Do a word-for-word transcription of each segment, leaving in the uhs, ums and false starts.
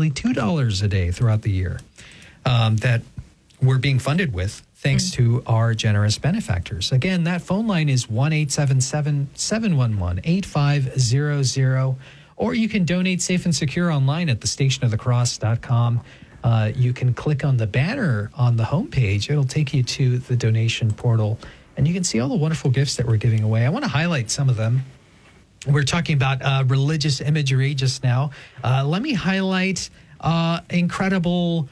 approximately two dollars a day throughout the year um, that we're being funded with thanks mm-hmm. to our generous benefactors. Again, that phone line is one eight seven seven, seven one one, eight five zero zero, or you can donate safe and secure online at the station of the cross dot com. Uh, you can click on the banner on the homepage. It'll take you to the donation portal, and you can see all the wonderful gifts that we're giving away. I want to highlight some of them. We're talking about uh, religious imagery just now. Uh, let me highlight uh, incredible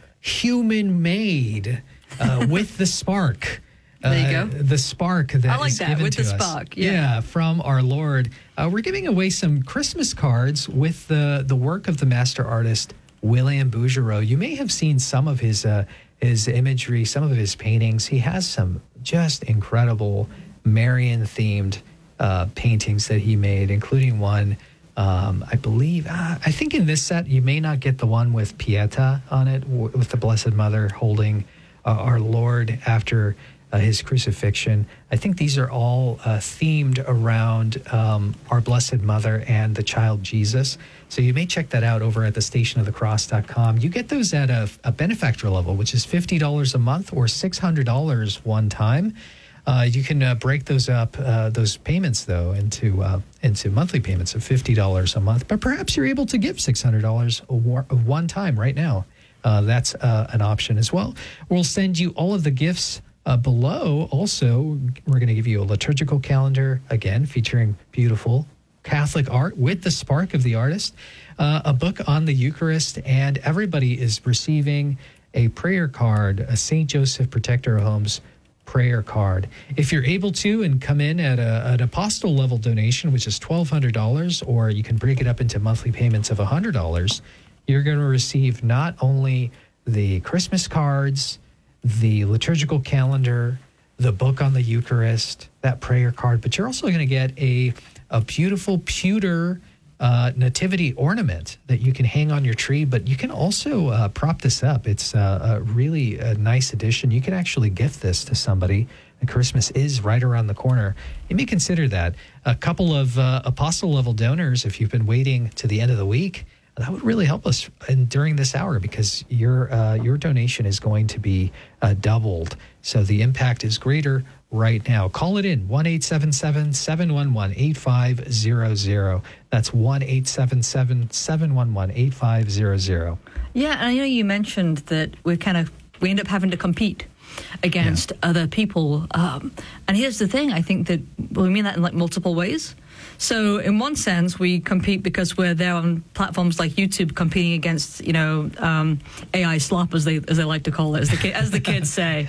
human-made uh, with the spark. There you uh, go. The spark that I like is that, given with to the us. spark. Yeah. yeah, from our Lord. Uh, we're giving away some Christmas cards with the, the work of the master artist, William Bouguereau. You may have seen some of his uh, his imagery, some of his paintings. He has some just incredible Marian-themed uh, paintings that he made, including one, um, I believe, uh, I think in this set, you may not get the one with Pieta on it, w- with the Blessed Mother holding uh, our Lord after uh, his crucifixion. I think these are all uh, themed around um, our Blessed Mother and the child Jesus. So you may check that out over at the station of the cross dot com. You get those at a, a benefactor level, which is fifty dollars a month or six hundred dollars one time. Uh, you can uh, break those up, uh, those payments, though, into uh, into monthly payments of fifty dollars a month. But perhaps you're able to give six hundred dollars a war- one time right now. Uh, that's uh, an option as well. We'll send you all of the gifts uh, below. Also, we're going to give you a liturgical calendar, again, featuring beautiful Catholic art with the spark of the artist, uh, a book on the Eucharist, and everybody is receiving a prayer card, a Saint Joseph Protector of Homes prayer card. If you're able to and come in at a, an apostle level donation, which is twelve hundred dollars, or you can break it up into monthly payments of one hundred dollars, you're going to receive not only the Christmas cards, the liturgical calendar, the book on the Eucharist, that prayer card, but you're also going to get a, a beautiful pewter uh, nativity ornament that you can hang on your tree, but you can also uh, prop this up. It's uh, a really a nice addition. You can actually gift this to somebody, and Christmas is right around the corner. You may consider that. A couple of uh, apostle-level donors, if you've been waiting to the end of the week, that would really help us in, during this hour, because your uh, your donation is going to be uh, doubled. So the impact is greater right now. Call it in, one eight seven seven, seven one one, eight five zero zero. That's one eight seven seven, seven one one, eight five zero zero. Yeah, and I know you mentioned that we kind of, we end up having to compete against yeah. other people. Um, and here's the thing, I think that well, we mean that in like multiple ways. So in one sense, we compete because we're there on platforms like YouTube competing against, you know, um, A I slop, as they as they like to call it, as the, ki- as the kids say.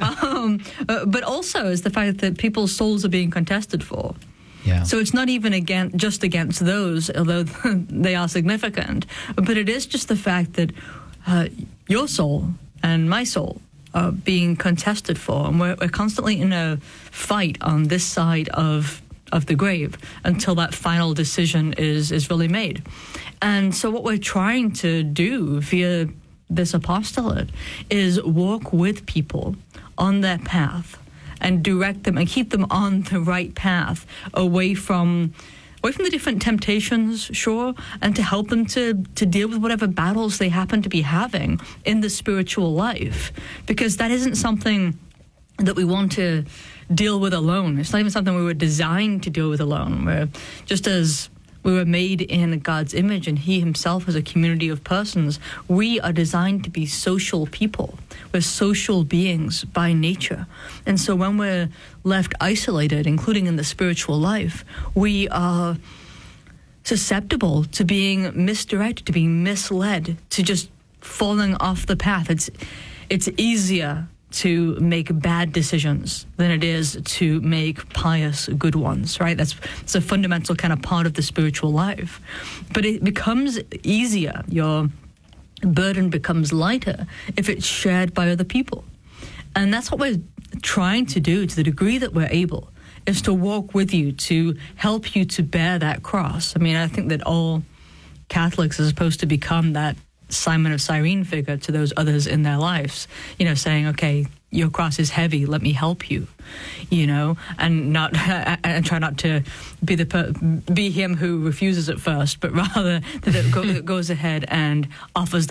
um, uh, but also is the fact that people's souls are being contested for. Yeah. So it's not even against, just against those, although they are significant, but it is just the fact that uh, your soul and my soul are being contested for, and we're, we're constantly in a fight on this side of of the grave until that final decision is is really made. And so what we're trying to do via this apostolate is walk with people on their path and direct them and keep them on the right path, away from away from the different temptations, sure, and to help them to, to deal with whatever battles they happen to be having in the spiritual life. Because that isn't something that we want to deal with alone. It's not even something we were designed to deal with alone. We're, just as we were made in God's image and He Himself is a community of persons, we are designed to be social people. We're social beings by nature. And so when we're left isolated, including in the spiritual life, we are susceptible to being misdirected, to being misled, to just falling off the path. It's, it's easier to make bad decisions than it is to make pious good ones, right? That's it's a fundamental kind of part of the spiritual life. But it becomes easier, your burden becomes lighter if it's shared by other people. And that's what we're trying to do to the degree that we're able, is to walk with you, to help you to bear that cross. I mean, I think that all Catholics are supposed to become that Simon of Cyrene figure to those others in their lives, you know, saying, okay, your cross is heavy, let me help you, you know, and not and try not to be the per, be him who refuses at first, but rather that it go, goes ahead and offers